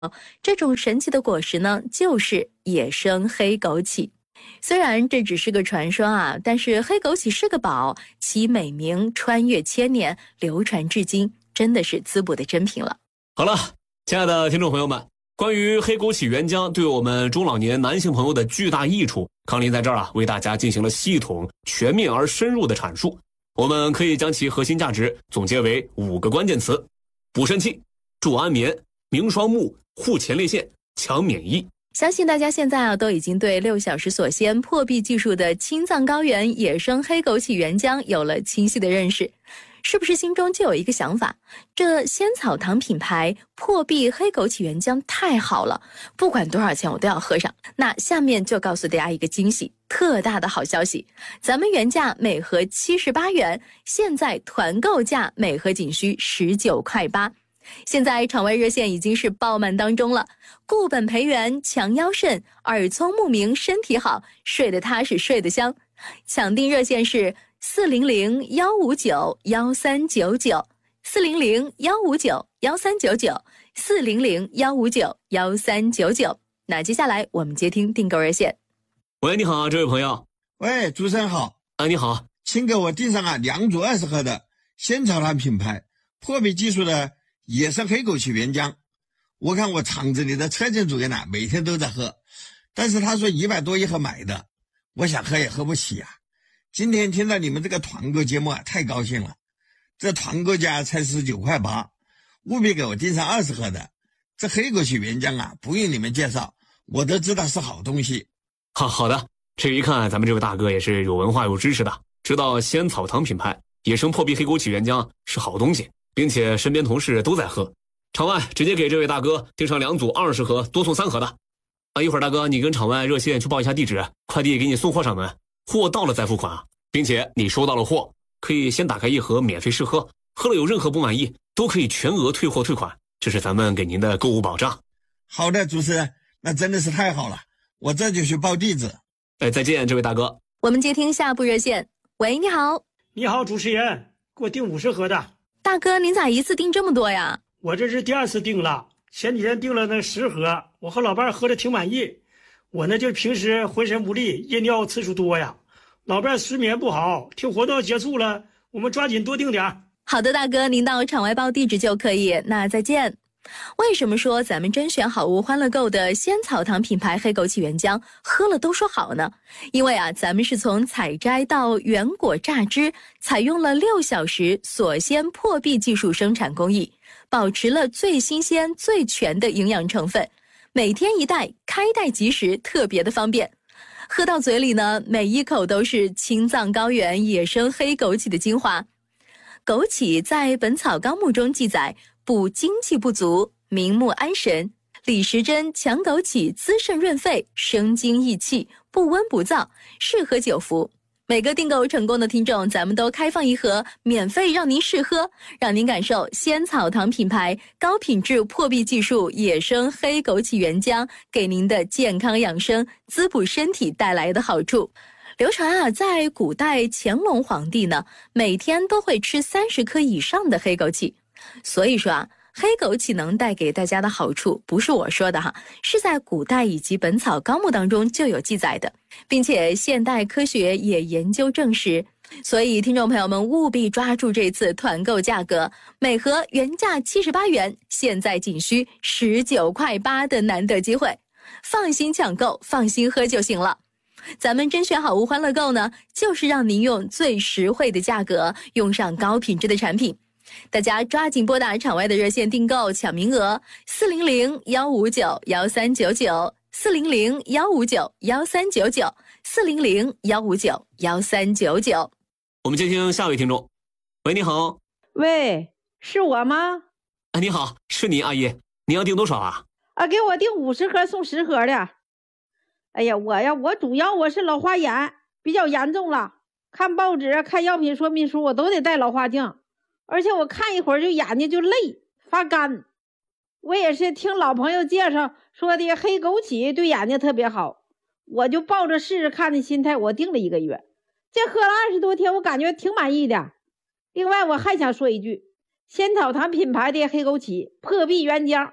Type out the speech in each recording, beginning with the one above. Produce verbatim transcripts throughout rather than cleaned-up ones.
这种神奇的果实呢，就是野生黑枸杞。虽然这只是个传说啊，但是黑枸杞是个宝，其美名穿越千年，流传至今，真的是滋补的珍品了。 好了，亲爱的听众朋友们，关于黑枸杞原浆对我们中老年男性朋友的巨大益处，康林在这儿啊为大家进行了系统、全面而深入的阐述。我们可以将其核心价值总结为五个关键词：补肾气、助安眠、明双目、护前列腺、强免疫。 相信大家现在啊都已经对六小时锁鲜破壁技术的青藏高原野生黑枸杞原浆有了清晰的认识，是不是心中就有一个想法，这仙草堂品牌破壁黑枸杞原浆太好了，不管多少钱我都要喝上。那下面就告诉大家一个惊喜，特大的好消息，咱们原价每盒七十八元，现在团购价每盒仅需十九块八。现在场外热线已经是爆满当中了，固本培元，强腰肾，耳聪目明，身体好，睡得踏实，睡得香。抢订热线是四零零幺五九幺三九九，四零零幺五九幺三九九，四零零幺五九幺三九九。那接下来我们接听订购热线。 喂，你好，这位朋友。 喂，主持人好。 啊，你好， 请给我订上啊两组二十盒的仙草堂品牌破壁技术的野生黑枸杞原浆。我看我厂子里的车间主任啊，每天都在喝，但是他说一百多一盒买的，我想喝也喝不起啊。今天听到你们这个团购节目啊，太高兴了。这团购价才十九块八，务必给我订上二十盒的。这黑枸杞原浆啊，不用你们介绍，我都知道是好东西。 好好的，这一看咱们这位大哥也是有文化有知识的，知道仙草堂品牌野生破壁黑枸杞原浆是好东西，并且身边同事都在喝。场外直接给这位大哥订上两组二十盒，多送三盒的。啊，一会儿大哥你跟场外热线去报一下地址，快递给你送货上门，货到了再付款啊。并且你收到了货，可以先打开一盒免费试喝，喝了有任何不满意都可以全额退货退款，这是咱们给您的购物保障。 好的，主持人，那真的是太好了，我这就去报地址。 哎，再见，这位大哥。 我们接听下部热线。喂，你好。 你好，主持人，给我订五十盒的。 大哥，您咋一次订这么多呀？ 我这是第二次订了，前几天订了那十盒，我和老伴儿喝着挺满意。我呢就平时浑身无力，夜尿次数多呀，老伴儿睡眠不好，听活动结束了，我们抓紧多订点。 好的，大哥，您到场外报地址就可以。那再见。为什么说咱们甄选好物欢乐购的仙草堂品牌黑枸杞原浆喝了都说好呢？因为啊，咱们是从采摘到原果榨汁，采用了六小时锁鲜破壁技术生产工艺，保持了最新鲜最全的营养成分，每天一袋，开袋即食，特别的方便。喝到嘴里呢，每一口都是青藏高原野生黑枸杞的精华。枸杞在《本草纲目》中记载，补精气不足，明目安神。李时珍强枸杞滋肾润肺，生津益气，不温不燥，适合久服。每个订购成功的听众，咱们都开放一盒，免费让您试喝，让您感受仙草堂品牌高品质破壁技术野生黑枸杞原浆给您的健康养生、滋补身体带来的好处。流传啊，在古代乾隆皇帝呢，每天都会吃三十克以上的黑枸杞。所以说啊，黑枸杞能带给大家的好处，不是我说的哈，是在古代以及《本草纲目》当中就有记载的，并且现代科学也研究证实。所以听众朋友们务必抓住这次团购价格，每盒原价七十八元，现在仅需十九块八的难得机会，放心抢购，放心喝就行了。咱们甄选好物欢乐购呢，就是让您用最实惠的价格用上高品质的产品。大家抓紧拨打场外的热线订购抢名额，四零零幺五九幺三九九，四零零幺五九幺三九九，四零零幺五九幺三九九。 我们接听下位听众。喂，你好。 喂，是我吗？ 哎，你好，是你阿姨，你要订多少啊？ 啊，给我订五十盒送十盒的。哎呀，我呀，我主要我是老花眼比较严重了，看报纸看药品说明书我都得戴老花镜，而且我看一会儿就眼睛就累发干。我也是听老朋友介绍说的黑枸杞对眼睛特别好，我就抱着试试看的心态，我订了一个月，这喝了二十多天，我感觉挺满意的。另外我还想说一句，仙草堂品牌的黑枸杞破壁原浆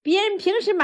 别人平时买